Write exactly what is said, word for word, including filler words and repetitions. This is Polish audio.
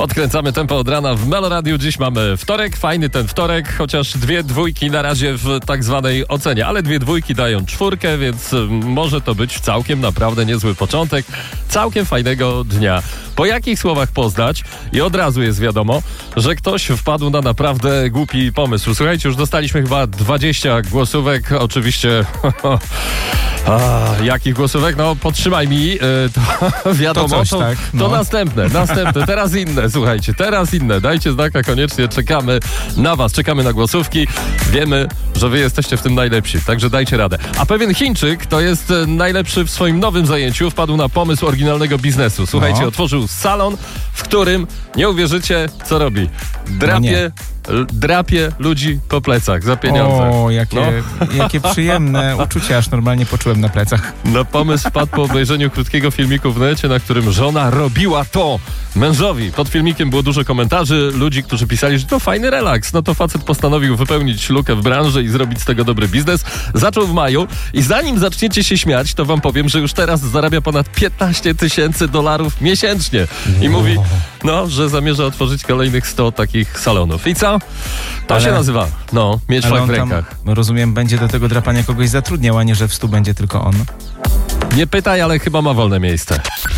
Podkręcamy tempo od rana w Meloradiu. Dziś mamy wtorek, fajny ten wtorek, chociaż dwie dwójki na razie w tak zwanej ocenie, ale dwie dwójki dają czwórkę, więc może to być całkiem naprawdę niezły początek całkiem fajnego dnia. Po jakich słowach poznać? I od razu jest wiadomo, że ktoś wpadł na naprawdę głupi pomysł. Słuchajcie, już dostaliśmy chyba dwadzieścia głosówek, oczywiście... A, jakich głosówek? No, podtrzymaj mi, yy, to wiadomo, to, coś, to, tak, to no. następne, następne, teraz inne, słuchajcie, teraz inne. Dajcie znaka koniecznie, czekamy na was, czekamy na głosówki. Wiemy, że wy jesteście w tym najlepsi, także dajcie radę. A pewien Chińczyk, to jest najlepszy w swoim nowym zajęciu, wpadł na pomysł oryginalnego biznesu. Słuchajcie, no. otworzył salon, w którym, nie uwierzycie, co robi. Drapie... No L- drapie ludzi po plecach za pieniądze. O, jakie, no. jakie przyjemne uczucie, aż normalnie poczułem na plecach. Na pomysł wpadł po obejrzeniu krótkiego filmiku w necie, na którym żona robiła to mężowi. Pod filmikiem było dużo komentarzy, ludzi, którzy pisali, że to fajny relaks. No to facet postanowił wypełnić lukę w branży i zrobić z tego dobry biznes. Zaczął w maju i zanim zaczniecie się śmiać, to wam powiem, że już teraz zarabia ponad piętnaście tysięcy dolarów miesięcznie. I mówi, no, że zamierza otworzyć kolejnych sto takich salonów. I co? To Ale, się nazywa, no, mieć szlak w rękach. Tam, rozumiem, będzie do tego drapania kogoś zatrudniał, a nie, że w stu będzie tylko on. Nie pytaj, ale chyba ma wolne miejsce.